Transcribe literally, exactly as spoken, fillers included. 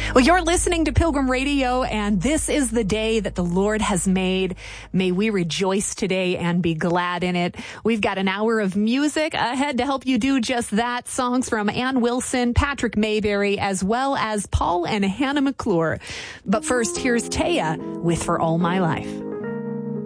Well, you're listening to Pilgrim Radio, and this is the day that the Lord has made. May we rejoice today and be glad in it. We've got an hour of music ahead to help you do just that. Songs from Ann Wilson, Patrick Mayberry, as well as Paul and Hannah McClure. But first, here's Taya with For All My Life.